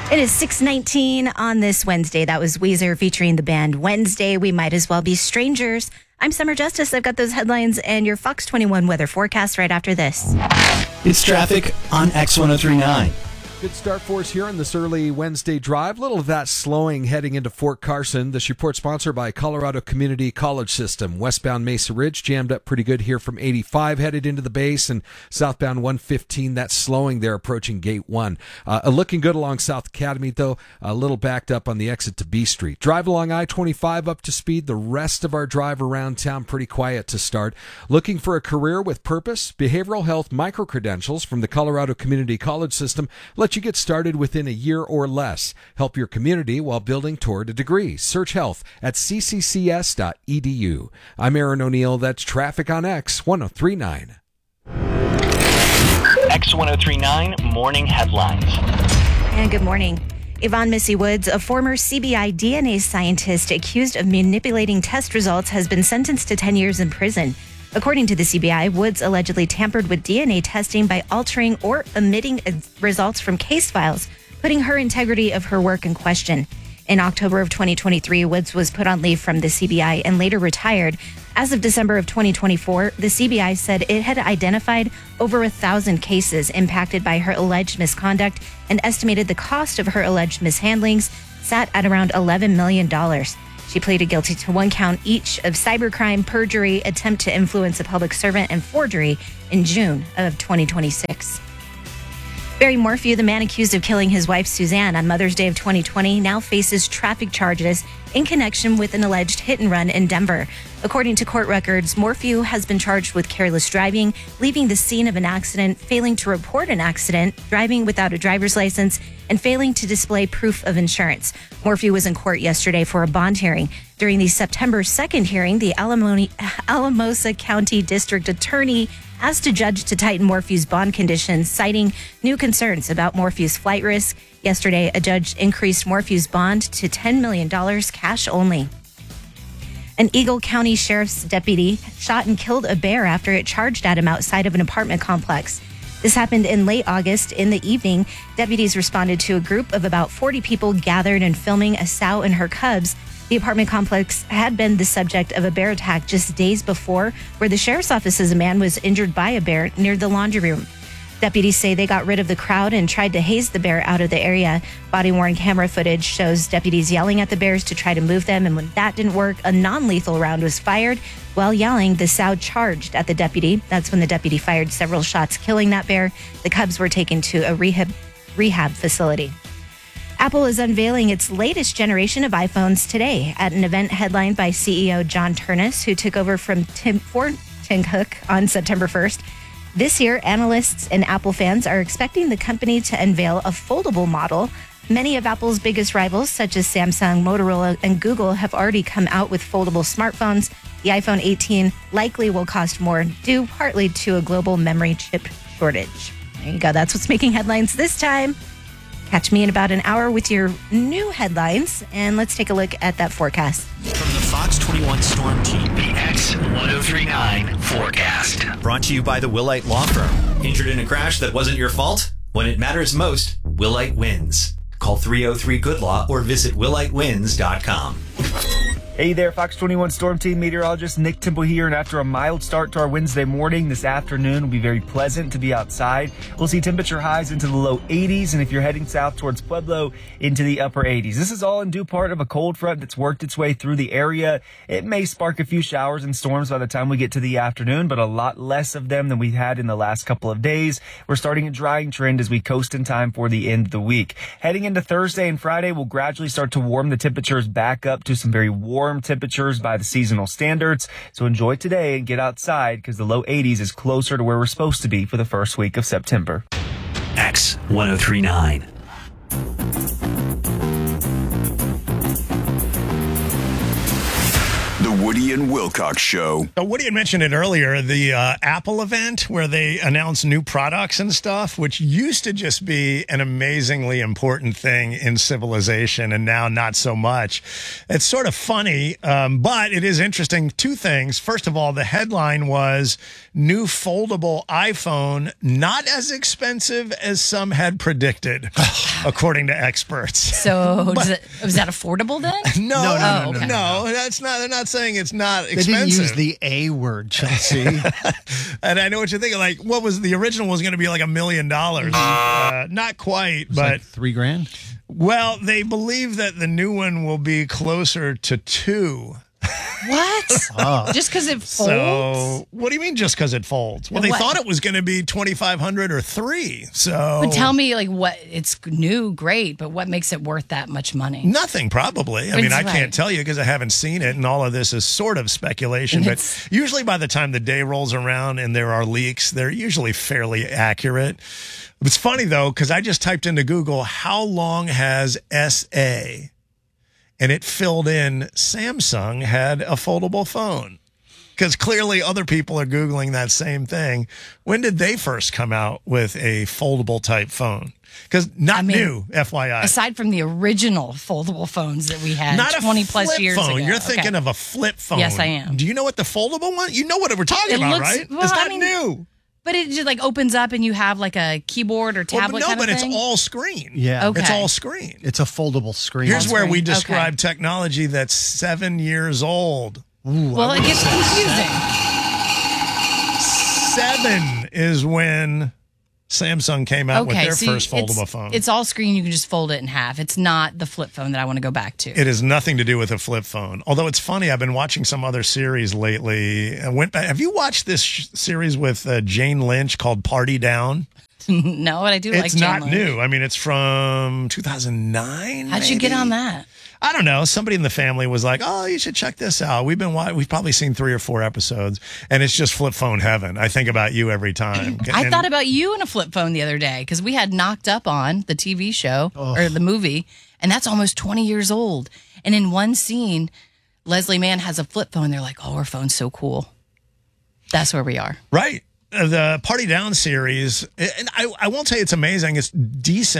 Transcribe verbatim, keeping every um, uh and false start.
It is six nineteen on this Wednesday. That was Weezer featuring the band Wednesday. We might as well be strangers. I'm Summer Justice. I've got those headlines and your Fox twenty-one weather forecast right after this. It's traffic on X ten thirty-nine. Good start for us here on this early Wednesday drive. Little of that slowing heading into Fort Carson. This report sponsored by Colorado Community College System. Westbound Mesa Ridge jammed up pretty good here from eighty-five headed into the base, and southbound one fifteen, that's slowing there approaching Gate one. Uh, looking good along South Academy, though, a little backed up on the exit to B Street. Drive along I twenty-five up to speed. The rest of our drive around town pretty quiet to start. Looking for a career with purpose? Behavioral health micro-credentials from the Colorado Community College System let you get started within a year or less. Help your community while building toward a degree. Search health at c c c s dot e d u. I'm Aaron O'Neill. That's traffic on X ten thirty-nine. X ten thirty-nine Morning Headlines. And good morning. Yvonne Missy Woods, a former C B I D N A scientist accused of manipulating test results, has been sentenced to ten years in prison. According to the C B I, Woods allegedly tampered with D N A testing by altering or omitting results from case files, putting her integrity of her work in question. In October of twenty twenty-three, Woods was put on leave from the C B I and later retired. As of December of twenty twenty-four, the C B I said it had identified over a thousand cases impacted by her alleged misconduct and estimated the cost of her alleged mishandlings sat at around eleven million dollars. She pleaded guilty to one count each of cybercrime, perjury, attempt to influence a public servant, and forgery in June of twenty twenty-six. Barry Morphew, the man accused of killing his wife Suzanne on Mother's Day of twenty twenty, now faces traffic charges in connection with an alleged hit and run in Denver. According to court records, Morphew has been charged with careless driving, leaving the scene of an accident, failing to report an accident, driving without a driver's license, and failing to display proof of insurance. Morphew was in court yesterday for a bond hearing. During the September second hearing, the Alamoni- Alamosa County District Attorney asked a judge to tighten Morphew's bond conditions, citing new concerns about Morphew's flight risk. Yesterday, a judge increased Morphew's bond to ten million dollars cash only. An Eagle County Sheriff's deputy shot and killed a bear after it charged at him outside of an apartment complex. This happened in late August. In the evening, deputies responded to a group of about forty people gathered and filming a sow and her cubs. The apartment complex had been the subject of a bear attack just days before, where the sheriff's office says a man was injured by a bear near the laundry room. Deputies say they got rid of the crowd and tried to haze the bear out of the area. Body-worn camera footage shows deputies yelling at the bears to try to move them, and when that didn't work, a non-lethal round was fired. While yelling, the sow charged at the deputy. That's when the deputy fired several shots, killing that bear. The cubs were taken to a rehab rehab facility. Apple is unveiling its latest generation of iPhones today at an event headlined by C E O John Ternus, who took over from Tim, for Tim Cook on September first. This year, analysts and Apple fans are expecting the company to unveil a foldable model. Many of Apple's biggest rivals, such as Samsung, Motorola, and Google, have already come out with foldable smartphones. The iPhone eighteen likely will cost more, due partly to a global memory chip shortage. There you go. That's what's making headlines this time. Catch me in about an hour with your new headlines, and let's take a look at that forecast. From the Fox twenty-one Storm Team, the X ten thirty-nine forecast. Brought to you by the Willite Law Firm. Injured in a crash that wasn't your fault? When it matters most, Willite wins. Call three oh three good law or visit willite wins dot com. Hey there, Fox twenty-one Storm Team meteorologist Nick Temple here, and after a mild start to our Wednesday morning, this afternoon will be very pleasant to be outside. We'll see temperature highs into the low eighties, and if you're heading south towards Pueblo, into the upper eighties. This is all in due part of a cold front that's worked its way through the area. It may spark a few showers and storms by the time we get to the afternoon, but a lot less of them than we had in the last couple of days. We're starting a drying trend as we coast in time for the end of the week. Heading into Thursday and Friday, we'll gradually start to warm the temperatures back up to some very warm temperatures by the seasonal standards. So enjoy today and get outside, because the low eighties is closer to where we're supposed to be for the first week of September. X ten thirty-nine. The Woody and Wilcox Show. So Woody had mentioned it earlier, the uh, Apple event where they announce new products and stuff, which used to just be an amazingly important thing in civilization, and now not so much. It's sort of funny, um, but it is interesting. Two things. First of all, the headline was new foldable iPhone, not as expensive as some had predicted, according to experts. So does it, was that affordable then? No, No, no, no, no, no, no, no, That's not. They're not saying it's not They expensive. didn't use the A word, Chelsea. And I know what you're thinking. Like, what was the original was going to be like a million dollars? Uh, Not quite, It's but like three grand. well, they believe that the new one will be closer to two. What? Oh. Just because it folds? So, what do you mean? Just because it folds? Well, they What? thought it was going to be twenty-five hundred or three. So, But tell me, like, what? It's new, great, but what makes it worth that much money? nothing, probably. I mean, I That's can't right. tell you because I haven't seen it, and all of this is sort of speculation. But It's- usually, by the time the day rolls around and there are leaks, they're usually fairly accurate. It's funny though because I just typed into Google how long has S A, and it filled in Samsung had a foldable phone. Because clearly other people are Googling that same thing. When did they first come out with a foldable type phone? Because not I mean, new, F Y I. Aside from the original foldable phones that we had Not a twenty plus flip years phone. ago. You're thinking Okay. of a flip phone. Yes, I am. Do you know what the foldable one? You know what we're talking It about, looks- right? well, it's I not mean, new. But it just like opens up and you have like a keyboard or Well, tablet no, kind but of it's thing. all screen. Yeah. Okay. It's all screen. It's a foldable screen. Here's where we screen. describe Okay. technology that's seven years old. Well, it gets confusing. Seven is when Samsung came out with Okay, their so first foldable it's, phone. it's all screen. You can just fold it in half. It's not the flip phone that I want to go back to. It has nothing to do with a flip phone. Although it's funny, I've been watching some other series lately. I went back. Have you watched this sh- series with uh, Jane Lynch called Party Down? No, but I do like It's Jane not Lynch. new. I mean, it's from two thousand nine. How'd you get on that? I don't know. Somebody in the family was like, "Oh, you should check this out." We've been wa- we've probably seen three or four episodes, and it's just flip phone heaven. I think about you every time. I And- thought about you in a flip phone the other day because we had Knocked Up on the T V show or the movie, and that's almost twenty years old. And in one scene, Leslie Mann has a flip phone. They're like, "Oh, our phone's so cool." That's where we are. right. Uh, The Party Down series, and I, I won't say it's amazing. It's decent.